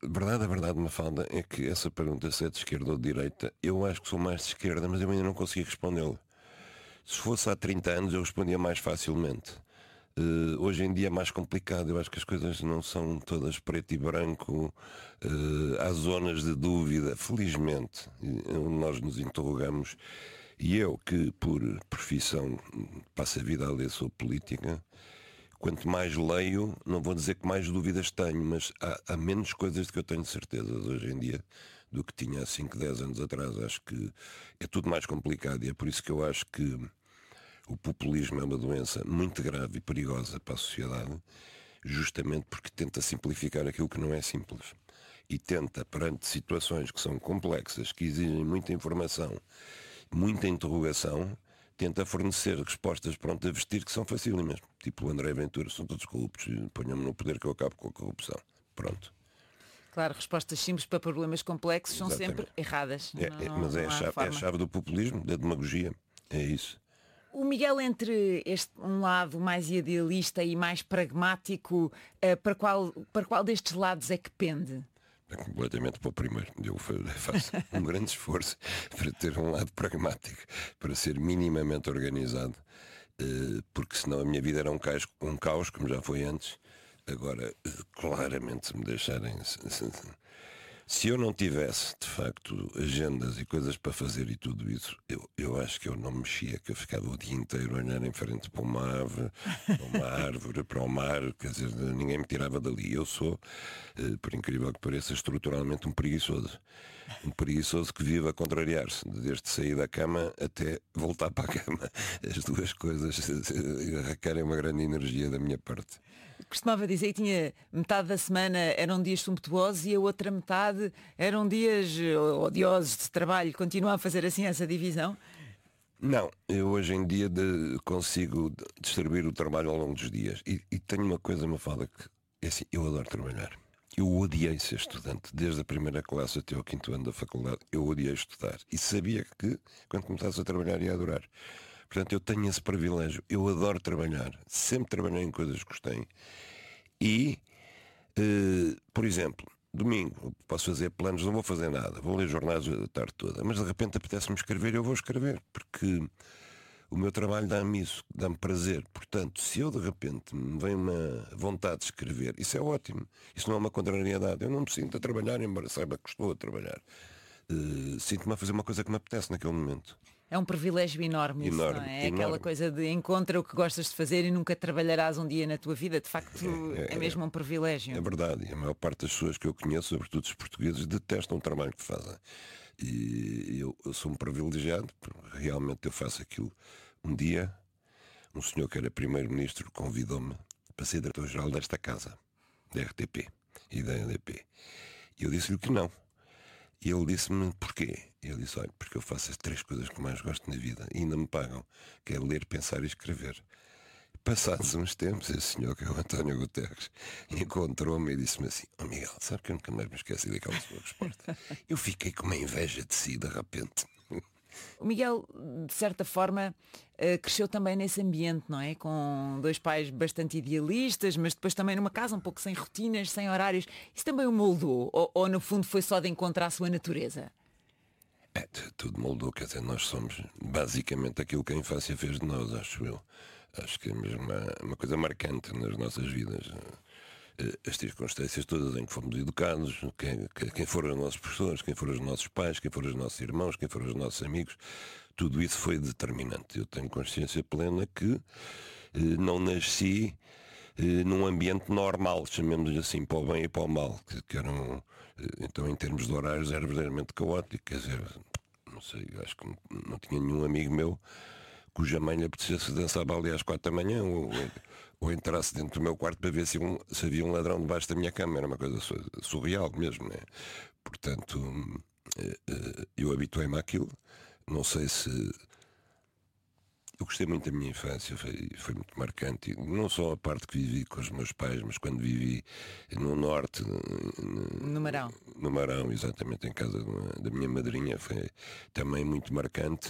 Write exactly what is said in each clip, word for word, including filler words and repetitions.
verdade, a verdade, Mafalda, é que essa pergunta se é de esquerda ou de direita, eu acho que sou mais de esquerda, mas eu ainda não consegui respondê-lo. Se fosse há trinta anos eu respondia mais facilmente. Uh, hoje em dia é mais complicado. Eu acho que as coisas não são todas preto e branco. Uh, há zonas de dúvida, felizmente, onde nós nos interrogamos. E eu, que por profissão passo a vida a ler sobre política, quanto mais leio, não vou dizer que mais dúvidas tenho, mas há, há menos coisas de que eu tenho certezas hoje em dia do que tinha há cinco, dez anos atrás. Acho que é tudo mais complicado e é por isso que eu acho que o populismo é uma doença muito grave e perigosa para a sociedade, justamente porque tenta simplificar aquilo que não é simples. E tenta, perante situações que são complexas, que exigem muita informação, muita interrogação, tenta fornecer respostas prontas a vestir que são facílimas. Tipo o André Ventura, são todos corruptos, ponham-me no poder que eu acabo com a corrupção. Pronto. Claro, respostas simples para problemas complexos são Exatamente. sempre erradas. É, não, é, não, mas é, não a chave, é a chave do populismo, da demagogia. É isso. O Miguel, entre este um lado mais idealista e mais pragmático, uh, para, qual, para qual destes lados é que pende? É completamente para o primeiro. Eu faço um grande esforço para ter um lado pragmático, para ser minimamente organizado, porque senão a minha vida era um caos, um caos como já foi antes. Agora, claramente, se me deixarem... Se eu não tivesse, de facto, agendas e coisas para fazer e tudo isso, eu, eu acho que eu não mexia, que eu ficava o dia inteiro a olhar em frente para uma árvore, para uma árvore, para o mar, quer dizer, ninguém me tirava dali. Eu sou, eh, por incrível que pareça, estruturalmente um preguiçoso. Um preguiçoso que vive a contrariar-se, desde sair da cama até voltar para a cama. As duas coisas requerem uma grande energia da minha parte. Costumava dizer que tinha metade da semana eram dias sumptuosos e a outra metade eram dias odiosos de trabalho. Continua a fazer assim essa divisão? Não, eu hoje em dia de, consigo distribuir o trabalho ao longo dos dias. E, e tenho uma coisa, me fala que é assim, eu adoro trabalhar. Eu odiei ser estudante. Desde a primeira classe até ao quinto ano da faculdade, eu odiei estudar. E sabia que quando começasse a trabalhar ia adorar. Portanto, eu tenho esse privilégio. Eu adoro trabalhar. Sempre trabalhei em coisas que gostei. E, eh, por exemplo, domingo, posso fazer planos, não vou fazer nada. Vou ler jornais a tarde toda. Mas de repente apetece-me escrever, eu vou escrever. Porque o meu trabalho dá-me isso, dá-me prazer. Portanto, se eu de repente me vem uma vontade de escrever, isso é ótimo. Isso não é uma contrariedade. Eu não me sinto a trabalhar, embora saiba que estou a trabalhar. Uh, sinto-me a fazer uma coisa que me apetece naquele momento. É um privilégio enorme, enorme isso, não é? É enorme. aquela coisa de encontra o que gostas de fazer e nunca trabalharás um dia na tua vida. De facto, é, é, é mesmo um privilégio. É verdade. E a maior parte das pessoas que eu conheço, sobretudo os portugueses, detestam o trabalho que fazem. E eu, eu sou um privilegiado, porque realmente eu faço aquilo. Um dia, um senhor que era primeiro-ministro convidou-me para ser diretor-geral desta casa, da R T P e da E D P. E eu disse-lhe que não. E ele disse-me porquê. E ele disse, olha, porque eu faço as três coisas que mais gosto na vida e ainda me pagam, que é ler, pensar e escrever. Passados uns tempos, esse senhor, que é o António Guterres, encontrou-me e disse-me assim, oh Miguel, sabe que eu nunca mais me esqueci daquela sua resposta? Eu fiquei com uma inveja de si, de repente. O Miguel, de certa forma, cresceu também nesse ambiente, não é? Com dois pais bastante idealistas, mas depois também numa casa um pouco sem rotinas, sem horários. Isso também o moldou? Ou, ou no fundo foi só de encontrar a sua natureza? É, tudo moldou, quer dizer, nós somos basicamente aquilo que a infância fez de nós, acho eu. Acho que é mesmo uma, uma coisa marcante nas nossas vidas. As circunstâncias todas em que fomos educados, quem, quem foram os nossos professores, quem foram os nossos pais, quem foram os nossos irmãos, quem foram os nossos amigos, tudo isso foi determinante. Eu tenho consciência plena que eh, não nasci eh, num ambiente normal, chamemos-lhe assim, para o bem e para o mal, que, que eram, eh, então em termos de horários era verdadeiramente caótico, quer dizer, não sei, acho que não tinha nenhum amigo meu cuja mãe lhe apetecesse dançar ali às quatro da manhã ou, ou entrasse dentro do meu quarto para ver se, um, se havia um ladrão debaixo da minha cama. Era uma coisa surreal mesmo, né? Portanto, eu habituei-me àquilo. Não sei se... Eu gostei muito da minha infância, foi, foi muito marcante. Não só a parte que vivi com os meus pais, mas quando vivi no norte, no Marão. No Marão, exatamente, em casa da minha madrinha, foi também muito marcante.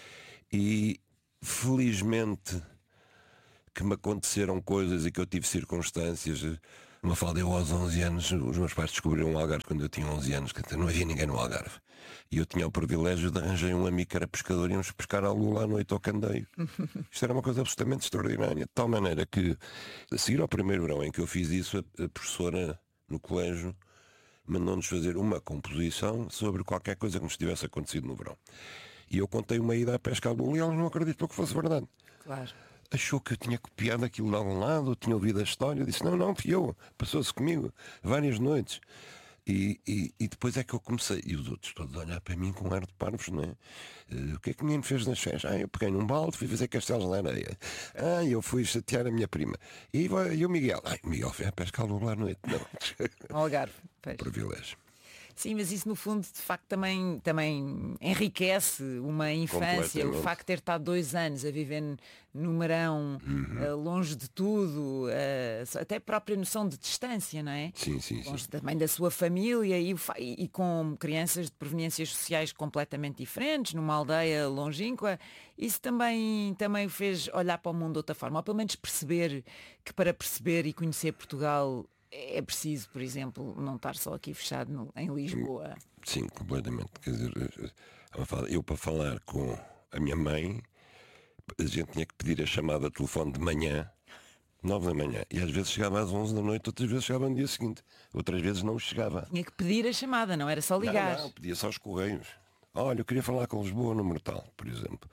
E felizmente que me aconteceram coisas e que eu tive circunstâncias Mafalda, eu aos onze anos, os meus pais descobriram o Algarve quando eu tinha onze anos, que não havia ninguém no Algarve. E eu tinha o privilégio de arranjar um amigo que era pescador e íamos pescar à lula à noite ao candeio. Isto era uma coisa absolutamente extraordinária. De tal maneira que, a seguir ao primeiro verão em que eu fiz isso, a, a professora no colégio mandou-nos fazer uma composição sobre qualquer coisa que nos tivesse acontecido no verão. E eu contei uma ida à pesca à lula e elas não acreditou que fosse verdade. Claro. Achou que eu tinha copiado aquilo de algum lado, tinha ouvido a história, disse, não, não, fui eu, passou-se comigo várias noites. E, e, e depois é que eu comecei, e os outros todos a olhar para mim com um ar de parvos, não é? Uh, o que é que ninguém me fez nas férias? Ah, eu peguei num balde, fui fazer castelos na areia. Ah, eu fui chatear a minha prima. E, e o Miguel? Ah, o Miguel foi a pescar à lula à noite. Não. Algarve. Pois. Privilégio. Sim, mas isso no fundo de facto também, também enriquece uma infância. O facto de ter estado dois anos a viver no Marão, uhum. uh, longe de tudo, uh, até a própria noção de distância, não é? Sim, sim, longe sim. também da sua família e, e, e com crianças de proveniências sociais completamente diferentes, numa aldeia longínqua. Isso também, também o fez olhar para o mundo de outra forma, ou pelo menos perceber que para perceber e conhecer Portugal é preciso, por exemplo, não estar só aqui fechado no, em Lisboa. Sim, completamente. Quer dizer, eu para falar com a minha mãe, a gente tinha que pedir a chamada de telefone de manhã, nove da manhã, e às vezes chegava às onze da noite, outras vezes chegava no dia seguinte, outras vezes não chegava. Tinha que pedir a chamada, não era só ligar. Não, não, pedia só aos correios. Olha, eu queria falar com Lisboa no Mortal, por exemplo.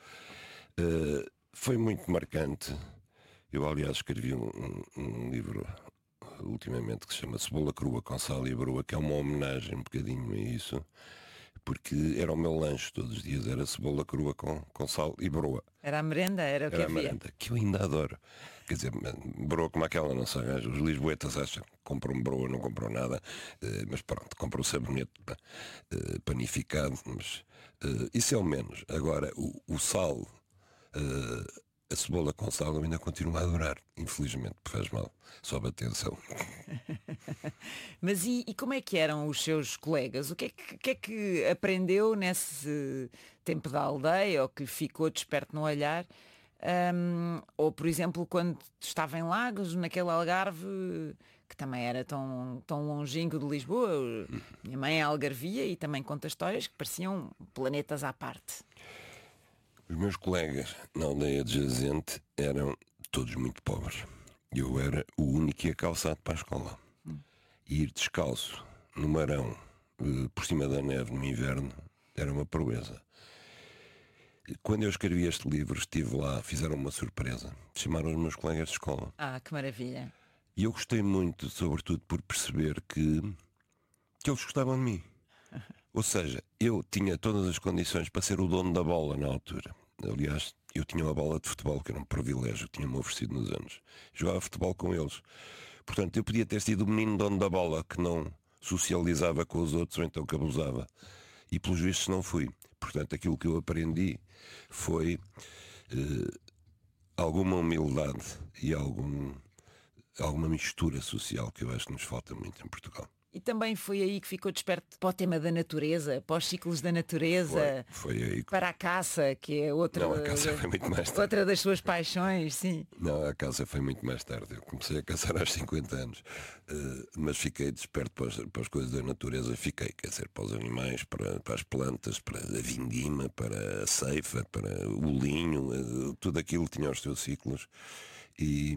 Uh, foi muito marcante. Eu, aliás, escrevi um, um, um livro ultimamente que se chama Cebola Crua com Sal e Broa, que é uma homenagem um bocadinho a isso, porque era o meu lanche todos os dias, era cebola crua com, com sal e broa. Era a merenda, era o que era havia. A merenda, que eu ainda adoro. Quer dizer, broa como aquela não se arranja. Os lisboetas acham que compram broa, não compram nada, mas pronto, compram o sabonete panificado, mas isso é o menos. Agora, o, o sal, a cebola com sal eu ainda continuo a adorar, infelizmente, faz mal, sobe a tensão. Mas e, e como é que eram os seus colegas? O que é que, que é que aprendeu nesse tempo da aldeia, ou que ficou desperto no olhar? Um, ou, por exemplo, quando estava em Lagos, naquele Algarve, que também era tão, tão longínquo de Lisboa. Minha mãe é algarvia e também conta histórias que pareciam planetas à parte. Os meus colegas na aldeia de Jazente eram todos muito pobres. Eu era o único que ia calçado para a escola. Hum. E ir descalço no Marão, por cima da neve no inverno, era uma proeza. Quando eu escrevi este livro, estive lá, fizeram uma surpresa. Chamaram os meus colegas de escola. Ah, que maravilha. E eu gostei muito, sobretudo, por perceber que, que eles gostavam de mim. Ou seja, eu tinha todas as condições para ser o dono da bola na altura. Aliás, eu tinha uma bola de futebol, que era um privilégio, que tinha-me oferecido nos anos. Jogava futebol com eles. Portanto, eu podia ter sido o menino dono da bola, que não socializava com os outros, ou então que abusava. E pelos vistos não fui. Portanto, aquilo que eu aprendi foi eh, alguma humildade e algum, alguma mistura social, que eu acho que nos falta muito em Portugal. E também foi aí que ficou desperto para o tema da natureza, para os ciclos da natureza, foi, foi aí que... para a caça, que é outra, não, a caça foi muito mais tarde. Outra das suas paixões, sim. Não, a caça foi muito mais tarde. Eu comecei a caçar aos cinquenta anos, uh, mas fiquei desperto para as, para as coisas da natureza. Fiquei, quer dizer, para os animais, para, para as plantas, para a vindima, para a ceifa, para o linho, uh, tudo aquilo tinha os seus ciclos. E...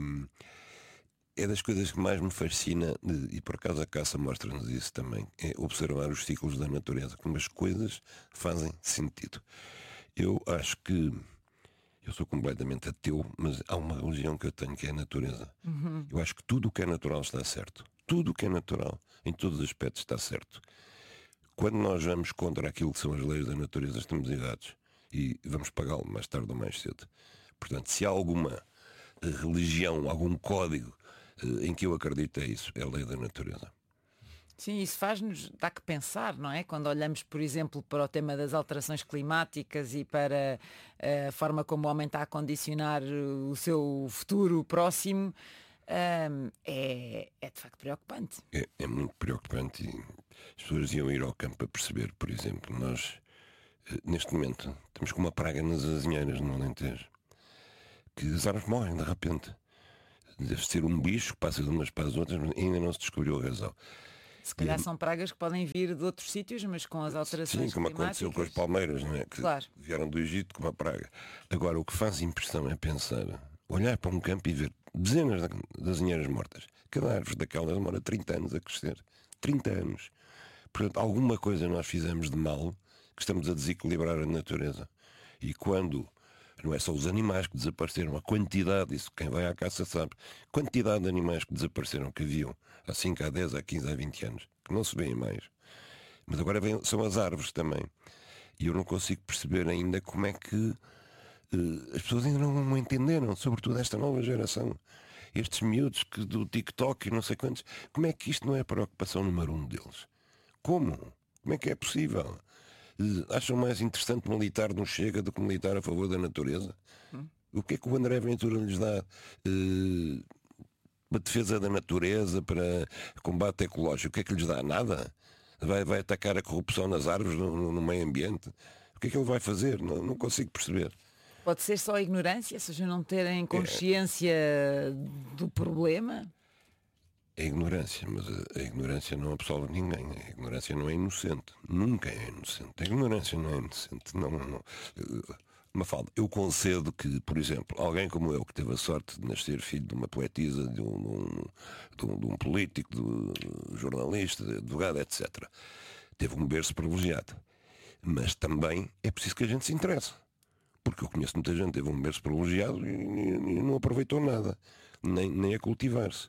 é das coisas que mais me fascina, e por acaso a caça mostra-nos isso também, é observar os ciclos da natureza, como as coisas fazem sentido. Eu acho que eu sou completamente ateu, mas há uma religião que eu tenho, que é a natureza. Uhum. Eu acho que tudo o que é natural está certo. Tudo o que é natural, em todos os aspectos, está certo. Quando nós vamos contra aquilo que são as leis da natureza, estamos errados. E vamos pagá-lo mais tarde ou mais cedo. Portanto, se há alguma religião, algum código em que eu acredito, é isso, é a lei da natureza. Sim, isso faz-nos dar que pensar, não é? Quando olhamos, por exemplo, para o tema das alterações climáticas e para a forma como o homem está a condicionar o seu futuro próximo, hum, é, é de facto preocupante. É, é muito preocupante, e as pessoas iam ir ao campo para perceber, por exemplo, nós neste momento estamos com uma praga nas azinheiras no Alentejo, que as árvores morrem de repente. Deve ser um bicho que passa de umas para as outras, mas ainda não se descobriu a razão. Se calhar e, são pragas que podem vir de outros sítios, mas com as alterações sim, como climáticas... aconteceu com as palmeiras, não é? Que claro. vieram do Egito com uma praga. Agora, o que faz impressão é pensar, olhar para um campo e ver dezenas de azinheiras mortas. Cada árvore daquelas demora trinta anos a crescer. trinta anos. Portanto, alguma coisa nós fizemos de mal que estamos a desequilibrar a natureza. E quando... Não é só os animais que desapareceram, a quantidade, isso quem vai à caça sabe, quantidade de animais que desapareceram, que haviam há cinco, há dez, há quinze, há vinte anos, que não se vêem mais. Mas agora vem, são as árvores também. E eu não consigo perceber ainda como é que uh, as pessoas ainda não entenderam, sobretudo esta nova geração. Estes miúdos que, do TikTok e não sei quantos, como é que isto não é a preocupação número um deles? Como? Como é que é possível? Acham mais interessante militar no Chega do que militar a favor da natureza? Hum. O que é que o André Ventura lhes dá uh, para defesa da natureza, para combate ecológico? O que é que lhes dá? Nada? Vai, vai atacar a corrupção nas árvores, no, no meio ambiente? O que é que ele vai fazer? Não, não consigo perceber. Pode ser só ignorância, ou seja, não terem consciência é. do problema? É ignorância, mas a, a ignorância não absolve ninguém. A ignorância não é inocente. Nunca é inocente. A ignorância não é inocente. Não, não. Mafalda, eu concedo que, por exemplo, alguém como eu, que teve a sorte de nascer filho de uma poetisa, de um, de um, de um, de um político, de um jornalista, de advogado, etcétera, teve um berço privilegiado. Mas também é preciso que a gente se interesse. Porque eu conheço muita gente que teve um berço privilegiado e, e, e não aproveitou nada, nem, nem a cultivar-se.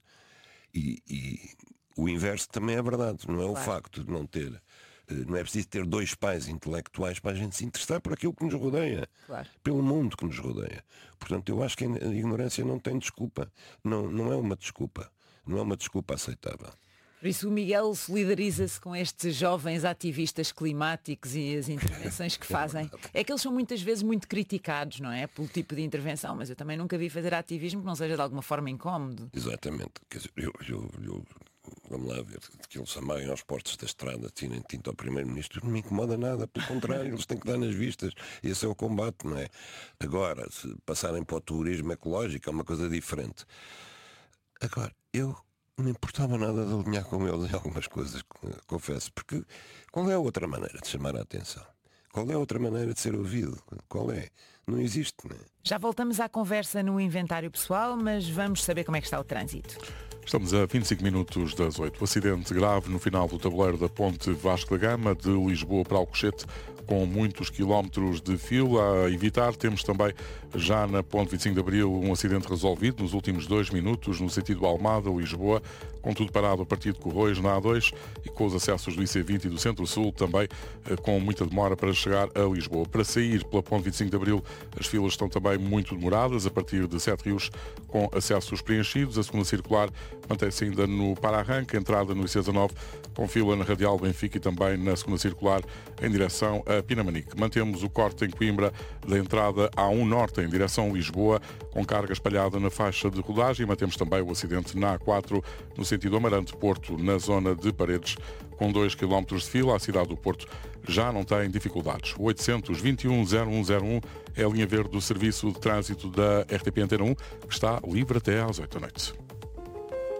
E, e o inverso também é verdade, não é? Claro. O facto de não ter, não é preciso ter dois pais intelectuais para a gente se interessar por aquilo que nos rodeia, claro. Pelo mundo que nos rodeia. Portanto, eu acho que a ignorância não tem desculpa, não, não é uma desculpa, não é uma desculpa aceitável. Por isso o Miguel solidariza-se com estes jovens ativistas climáticos e as intervenções que fazem. É que eles são muitas vezes muito criticados, não é? Pelo tipo de intervenção, mas eu também nunca vi fazer ativismo que não seja de alguma forma incómodo. Exatamente. Quer dizer, eu, eu, eu, vamos lá ver, que eles amarem aos portos da estrada, tirem tinta ao primeiro-ministro, não me incomoda nada, pelo contrário, eles têm que dar nas vistas. Esse é o combate, não é? Agora, se passarem para o turismo ecológico, é uma coisa diferente. Agora, eu... não me importava nada de alinhar com eles em algumas coisas, confesso, porque qual é a outra maneira de chamar a atenção? Qual é a outra maneira de ser ouvido? Qual é? Não existe, não é? Já voltamos à conversa no inventário pessoal, mas vamos saber como é que está o trânsito. Estamos a vinte e cinco minutos das oito. O acidente grave no final do tabuleiro da ponte Vasco da Gama, de Lisboa para Alcochete, com muitos quilómetros de fila a evitar. Temos também, já na ponte vinte e cinco de Abril, um acidente resolvido nos últimos dois minutos, no sentido Almada-Lisboa, com tudo parado a partir de Corroios, na A dois, e com os acessos do I C vinte e do Centro-Sul, também com muita demora para chegar a Lisboa. Para sair pela ponte vinte e cinco de Abril, as filas estão também muito demoradas, a partir de Sete Rios, com acessos preenchidos. A segunda circular mantém-se ainda no para-arranque, entrada no I C dezanove, com fila na Radial Benfica e também na segunda circular em direção a Pinamanique. Mantemos o corte em Coimbra da entrada A um Norte em direção a Lisboa, com carga espalhada na faixa de rodagem. E mantemos também o acidente na A quatro, no sentido Amarante-Porto, na zona de Paredes, com dois quilómetros de fila. A cidade do Porto já não tem dificuldades. O oitocentos, vinte e um, zero um zero um é a linha verde do Serviço de Trânsito da R T P Antena um, que está livre até às oito da noite.